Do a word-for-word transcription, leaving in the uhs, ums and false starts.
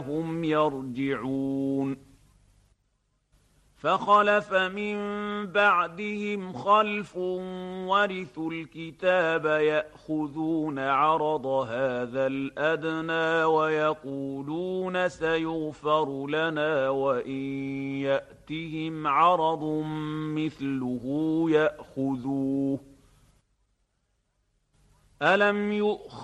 هم يرجعون فخلف من بعدهم خلف ورثوا الكتاب يأخذون عرض هذا الأدنى ويقولون سيغفر لنا وإن يأتهم عرض مثله يأخذوه ألم يؤخذ